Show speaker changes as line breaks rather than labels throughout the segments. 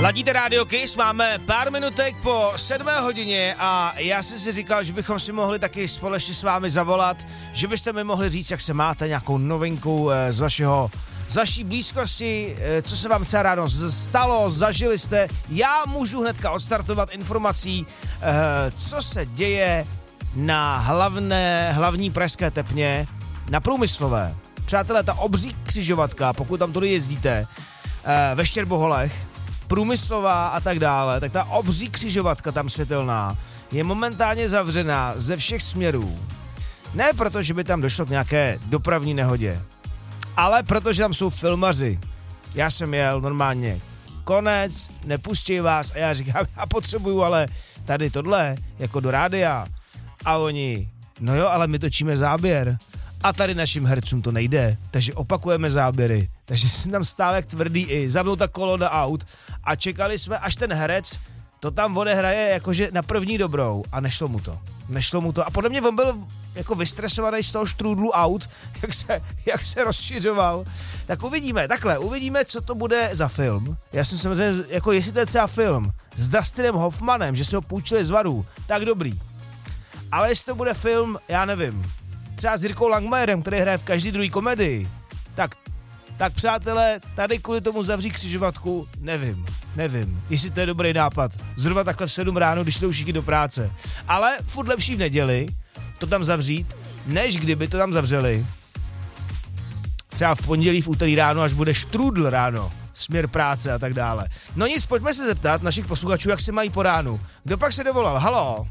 Ladíte Radio Kiss, máme pár minutek po 7 hodině a já jsem si říkal, že bychom si mohli taky společně s vámi zavolat, že byste mi mohli říct, jak se máte, nějakou novinku z vaší blízkosti, co se vám třeba ráno stalo, zažili jste. Já můžu hnedka odstartovat informací, co se děje na hlavní pražské tepně, na Průmyslové. Přátelé, ta obří křižovatka, pokud tam tudy jezdíte, ve Štěrboholech, Průmyslová a tak dále, tak ta obří křižovatka tam světelná je momentálně zavřená ze všech směrů. Ne proto, že by tam došlo k nějaké dopravní nehodě, ale protože tam jsou filmaři. Já jsem jel normálně. Konec, nepustí vás a já říkám, já potřebuju ale tady tohle, jako do rádia. A oni, no jo, ale my točíme záběr. A tady našim hercům to nejde, takže opakujeme záběry. Takže jsem tam stál jak tvrdý i, za mnou ta kolona aut a čekali jsme, až ten herec to tam odehraje jakože na první dobrou a nešlo mu to. A podle mě on byl jako vystresovaný z toho štrůdlu aut, jak se rozšiřoval. Tak uvidíme, co to bude za film. Já jsem samozřejmě, jako jestli to je třeba film s Dustinem Hoffmanem, že se ho půjčili z Varů, tak dobrý. Ale jestli to bude film, já nevím, třeba s Jirkou Langmajerem, který hraje v každý druhý komedii, tak přátelé, tady kvůli tomu zavří křižovatku, nevím, jestli to je dobrý nápad. Zhruba takhle v 7 ráno, když jdou všichni do práce. Ale furt lepší v neděli to tam zavřít, než kdyby to tam zavřeli. Třeba v pondělí, v úterý ráno, až bude štrůdl ráno, směr práce a tak dále. No nic, pojďme se zeptat našich posluchačů, jak se mají po ránu. Kdo pak se dovolal? Haló?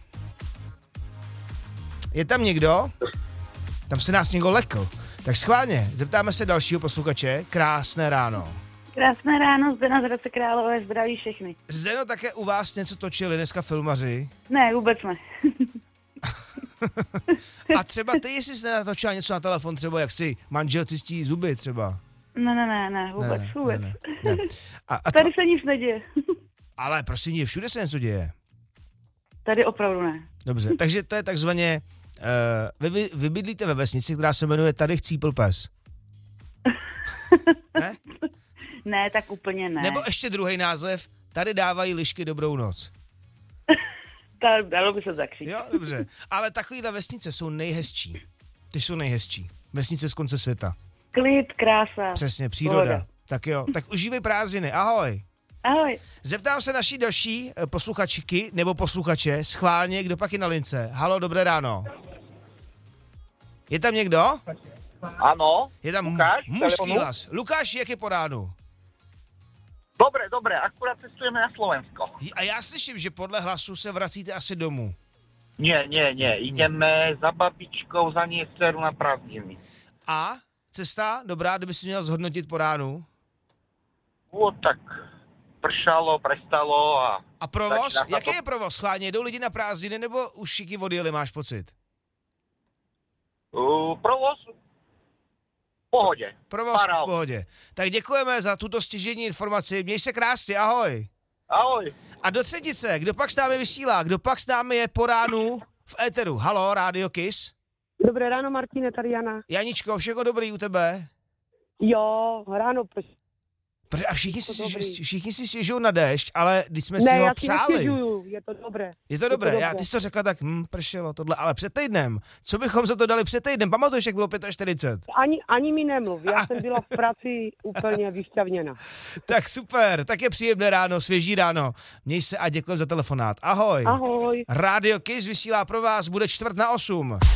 Je tam někdo? Tam se nás někdo lekl. Tak schválně, zeptáme se dalšího posluchače. Krásné ráno.
Krásné ráno, Zdena z Hradce Králové, zdraví všechny.
Zdeno, také u vás něco točili dneska filmaři?
Ne, vůbec ne.
A třeba ty, jestli jsi nenatočila něco na telefon, třeba jak si manžel čistí zuby třeba?
Ne, vůbec.
Ne.
Tady se nic neděje.
Ale prosím, všude se něco děje.
Tady opravdu ne.
Dobře, takže to je takzvaně, vy bydlíte ve vesnici, která se jmenuje Tady chcípl pes. Ne?
Ne, tak úplně ne.
Nebo ještě druhý název, Tady dávají lišky dobrou noc.
Dalo by se zakřít.
Jo, dobře. Ale takovýhle vesnice jsou nejhezčí. Ty jsou nejhezčí. Vesnice z konce světa.
Klid, krása.
Přesně, příroda.
Pohoda.
Tak jo, tak užívej prázdniny. Ahoj.
Ahoj.
Zeptám se naší další posluchačky nebo posluchače, schválně, kdo pak je na lince. Halo, dobré ráno. Je tam někdo?
Ano.
Je tam
Lukáš,
mužský
telefonu?
hlas. Lukáš, jak je po ránu?
Dobre, akurát cestujeme na Slovensko.
A já slyším, že podle hlasu se vracíte asi domů.
Nie, ideme za babičkou zaniesť dceru na prázdniny.
A cesta, dobrá, kdyby si měl zhodnotit po ránu?
Tak pršalo, prestalo a...
A provoz?
začíná sa
Jaký
to-
je provoz? Schválně, jdou lidi na prázdniny nebo už všichni odjeli, máš pocit?
Provoz? V pohode.
Provoz v
Paráda.
pohodě. Tak děkujeme za tuto stěžejní informaci. Měj se krásně, ahoj.
Ahoj.
A do třetice, kdo pak s námi vysílá? Kdo pak s námi je po ránu v éteru? Halo, Radio Kiss?
Dobré ráno, Martine, tady Jana.
Janičko, všechno dobrý u tebe?
Jo, ráno
A všichni
dobrý.
si stěžují na déšť, ale když jsme si
Ne,
ho
já si
psali.
nestěžuju, je to dobré.
Je to dobré, ty jsi to řekla tak, pršelo tohle, ale před týdnem, co bychom za to dali před týdnem? Pamatuješ, jak bylo 45?
Ani mi nemluv, já jsem byla v práci úplně vyšťavněna.
Tak super, tak je příjemné ráno, svěží ráno. Měj se a děkujem za telefonát. Ahoj.
Ahoj.
Radio Kiss vysílá pro vás, bude 7:45.